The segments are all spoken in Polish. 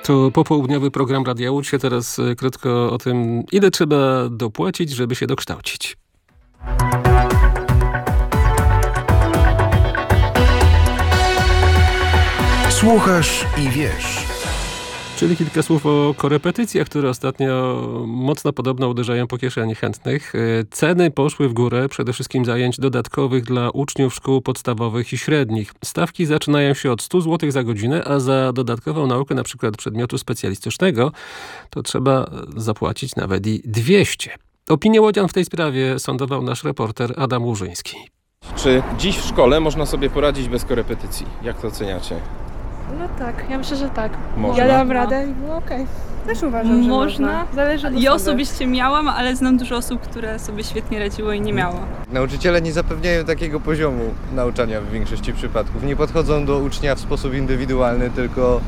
To popołudniowy program Radia Łódź. Teraz krótko o tym, ile trzeba dopłacić, żeby się dokształcić. Słuchasz i wiesz. Czyli kilka słów o korepetycjach, które ostatnio mocno podobno uderzają po kieszeni chętnych. Ceny poszły w górę, przede wszystkim zajęć dodatkowych dla uczniów szkół podstawowych i średnich. Stawki zaczynają się od 100 zł za godzinę, a za dodatkową naukę, na przykład przedmiotu specjalistycznego, to trzeba zapłacić nawet i 200. Opinię łodzian w tej sprawie sądował nasz reporter Adam Łużyński. Czy dziś w szkole można sobie poradzić bez korepetycji? Jak to oceniacie? No tak, ja myślę, że tak. Można? Ja dałam radę i było okej. Też uważam, że można. Zależy od Ja osoby. osobiście miałam, ale znam dużo osób, które sobie świetnie radziło i nie miało. Nauczyciele nie zapewniają takiego poziomu nauczania w większości przypadków. Nie podchodzą do ucznia w sposób indywidualny, tylko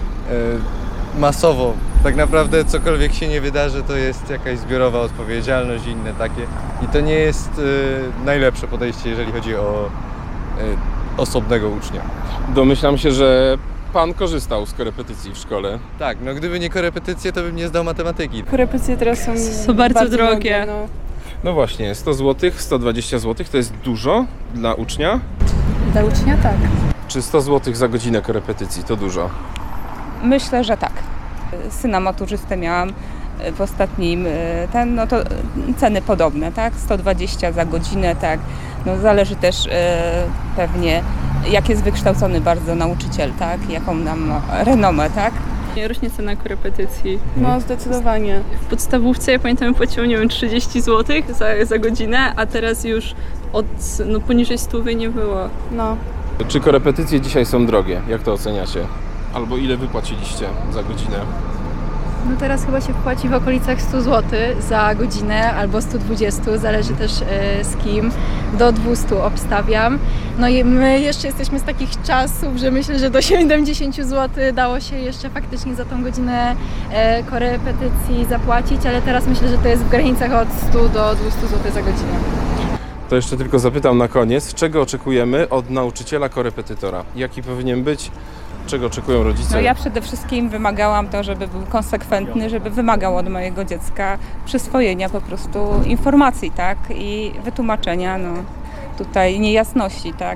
masowo. Tak naprawdę cokolwiek się nie wydarzy, to jest jakaś zbiorowa odpowiedzialność i inne takie. I to nie jest najlepsze podejście, jeżeli chodzi o osobnego ucznia. Domyślam się, że pan korzystał z korepetycji w szkole. Tak, no gdyby nie korepetycje, to bym nie zdał matematyki. Korepetycje teraz są bardzo drogie. No. No właśnie, 100 zł, 120 zł to jest dużo dla ucznia? Dla ucznia tak. Czy 100 zł za godzinę korepetycji to dużo? Myślę, że tak. Syna maturzystę miałam w ostatnim, no to ceny podobne, tak? 120 za godzinę, tak? No zależy też pewnie, jak jest wykształcony bardzo nauczyciel, tak? Jaką nam renomę, tak? Rośnie cena korepetycji. No zdecydowanie. W podstawówce, ja pamiętam, płaciłam, nie wiem, 30 zł za godzinę, a teraz już poniżej 100 nie było. No. Czy korepetycje dzisiaj są drogie? Jak to oceniacie? Albo ile wypłaciliście za godzinę? No teraz chyba się płaci w okolicach 100 zł za godzinę albo 120, zależy też z kim, do 200 obstawiam. No i my jeszcze jesteśmy z takich czasów, że myślę, że do 70 zł dało się jeszcze faktycznie za tą godzinę korepetycji zapłacić, ale teraz myślę, że to jest w granicach od 100 do 200 zł za godzinę. To jeszcze tylko zapytam na koniec, czego oczekujemy od nauczyciela korepetytora? Jaki powinien być? Czego oczekują rodzice? No ja przede wszystkim wymagałam to, żeby był konsekwentny, żeby wymagał od mojego dziecka przyswojenia po prostu informacji, tak? I wytłumaczenia, no tutaj niejasności, tak?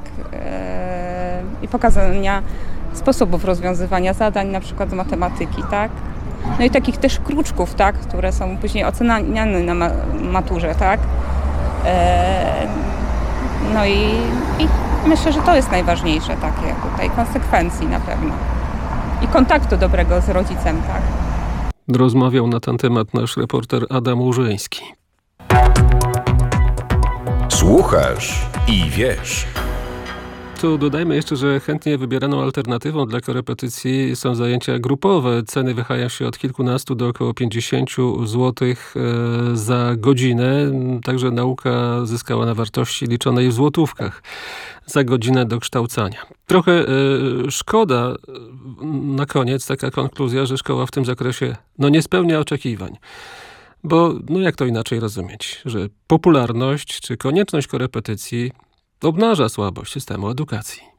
I pokazania sposobów rozwiązywania zadań, na przykład z matematyki, tak? No i takich też kruczków, tak? Które są później oceniane na maturze, tak? No i myślę, że to jest najważniejsze takie tutaj, konsekwencji na pewno. I kontaktu dobrego z rodzicem, tak. Rozmawiał na ten temat nasz reporter Adam Łużyński. Słuchasz i wiesz. Tu dodajmy jeszcze, że chętnie wybieraną alternatywą dla korepetycji są zajęcia grupowe. Ceny wahają się od kilkunastu do około 50 zł za godzinę. Także nauka zyskała na wartości liczonej w złotówkach za godzinę dokształcania. Trochę szkoda na koniec, taka konkluzja, że szkoła w tym zakresie nie spełnia oczekiwań. Bo jak to inaczej rozumieć, że popularność czy konieczność korepetycji obnaża słabość systemu edukacji.